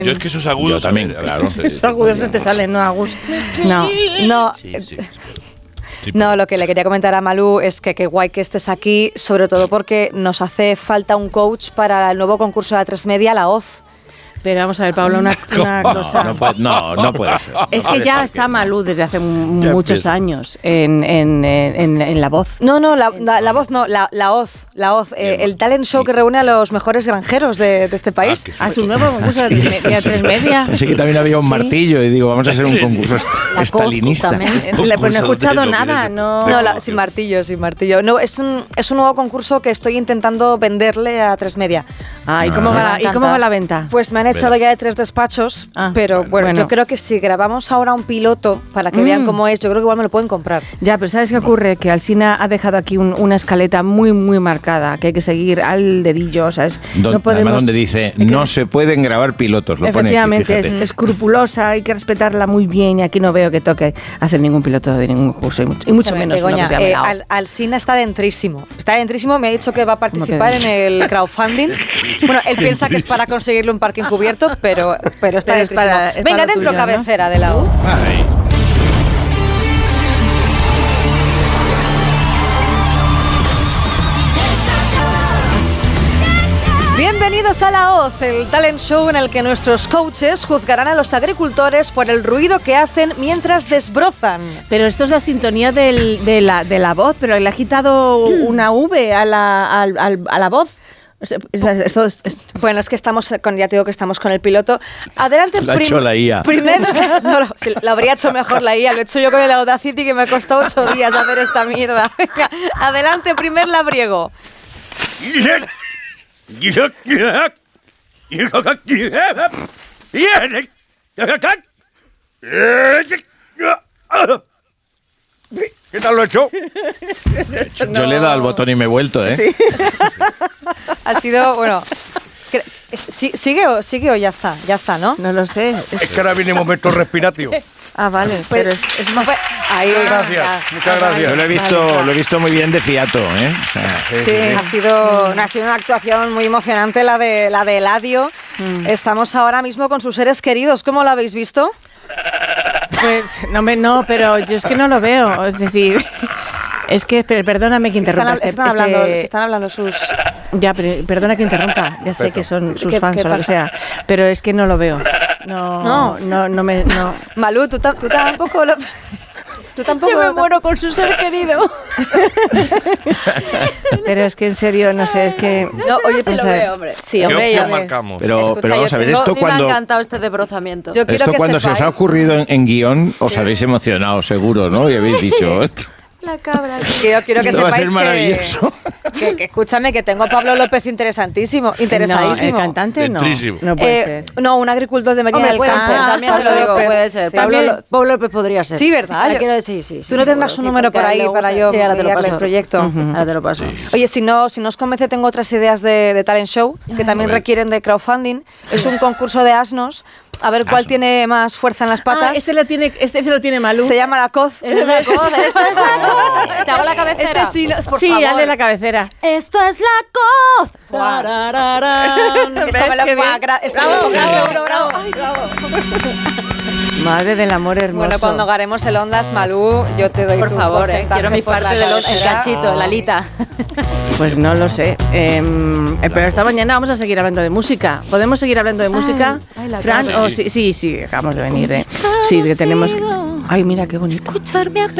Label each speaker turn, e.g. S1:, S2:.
S1: Yo es que esos agudos...
S2: Yo también, claro.
S3: Esos agudos no te salen, ¿no, Agus? No.
S4: No, lo que le quería comentar a Malú es que qué guay que estés aquí, sobre todo porque nos hace falta un coach para el nuevo concurso de A3 Media, La Hoz.
S3: Pero vamos a ver, Pablo, una cosa.
S2: No puede ser.
S3: Es que ya está Malú desde hace muchos años en La Voz.
S4: No, la Voz no, la Hoz. El talent show que reúne a los mejores granjeros de este país.
S3: A su nuevo concurso de A3 Media.
S2: Pensé que también había un martillo y digo, vamos a hacer un concurso estalinista.
S3: Pues no he escuchado nada, no.
S4: Sin martillo. No, es un nuevo concurso que estoy intentando venderle a A3 Media.
S3: ¿Y cómo va la venta?
S4: Pues me han echado ya de 3 despachos, pero bueno, yo creo que si grabamos ahora un piloto para que vean cómo es, yo creo que igual me lo pueden comprar.
S3: Ya, pero ¿sabes qué ocurre? Que Alsina ha dejado aquí una escaleta muy, muy marcada, que hay que seguir al dedillo, ¿sabes?
S2: No podemos, además donde dice, no se pueden grabar pilotos, lo
S3: efectivamente,
S2: pone aquí,
S3: es escrupulosa, hay que respetarla muy bien y aquí no veo que toque hacer ningún piloto de ningún curso y mucho menos
S4: Begoña,
S3: uno que se llame La Hoz.
S4: Alsina está dentrísimo, me ha dicho que va a participar en el crowdfunding. Bueno, él piensa que es para conseguirle un parque encubierto, pero está dentrísimo. Venga, dentro tuyo, cabecera, ¿no? De La Hoz. Bienvenidos a La Hoz, el talent show en el que nuestros coaches juzgarán a los agricultores por el ruido que hacen mientras desbrozan.
S3: Pero esto es la sintonía de la voz, pero le ha quitado una V a la voz.
S4: Bueno, es que ya te digo que estamos con el piloto. Adelante,
S2: lo ha hecho la IA.
S4: Lo habría hecho mejor la IA. Lo he hecho yo con el Audacity, que me costó 8 días hacer esta mierda. Venga, adelante, primer labriego.
S1: ¿Qué tal lo he hecho?
S2: Yo le he dado al botón y me he vuelto, ¿eh?
S4: Sí. Ha sido, bueno... ¿Sigue o ya está, ¿no?
S3: No lo sé.
S1: Es que ahora viene momento respiratio.
S3: Vale,
S4: pues,
S3: pero es más...
S4: Ahí,
S1: muchas gracias.
S2: Yo lo he visto muy bien de fiato, ¿eh? O sea,
S4: sí. Ha sido una actuación muy emocionante la de Eladio. Estamos ahora mismo con sus seres queridos. ¿Cómo lo habéis visto?
S3: Pues no, pero yo es que no lo veo. Es decir, es que perdóname que interrumpa.
S4: Están hablando sus...
S3: Ya, pero perdona que interrumpa. Ya sé que son sus fans o lo que sea, pero es que no lo veo. No.
S4: Malú, tú tampoco lo... Tú tampoco.
S5: Yo me muero con su ser querido.
S3: Pero es que en serio, no sé, es que...
S5: No, oye, sí lo veo, hombre.
S4: Sí, hombre.
S1: ¿Qué marcamos?
S2: Pero vamos a ver, esto cuando...
S5: Me ha encantado este desbrozamiento.
S2: Esto cuando se os ha ocurrido en guión, os habéis emocionado, seguro, ¿no? Y habéis dicho...
S5: La cabra.
S4: Quiero que
S2: esto
S4: sepáis
S2: va a ser maravilloso.
S4: Que escúchame, que tengo a Pablo López interesadísimo.
S3: No, el cantante no puede ser.
S4: No, un agricultor de Medina del
S5: puede
S4: Campo.
S5: ser, también te lo digo, puede ser.
S4: Sí.
S5: Pablo López podría ser.
S4: Sí, ¿verdad?
S5: Quiero decir, sí.
S4: Tú no tendrás un número por ahí para yo enviarle el proyecto.
S5: Ahora te lo paso.
S4: Oye, si no os convence, tengo otras ideas de talent show que también requieren de crowdfunding. Es un concurso de asnos. A ver cuál tiene más fuerza en las patas.
S3: Este lo tiene Malú.
S4: Se llama La Coz.
S5: Esta es la Coz. Te hago la cabecera.
S4: Por favor.
S3: hazle la cabecera.
S5: Esto es La Coz.
S4: Bravo.
S3: Madre del amor hermoso.
S4: Bueno, cuando haremos el Ondas, Malú, yo te doy
S5: por
S4: tu
S5: favor,
S4: porcentaje
S5: quiero mi
S4: por
S5: parte
S4: la
S5: del cachito, la alita.
S3: Pues no lo sé. Pero esta mañana vamos a seguir hablando de música. ¿Podemos seguir hablando de música, Fran? Sí, acabamos de venir. Sí, que tenemos... Ay, mira qué bonito.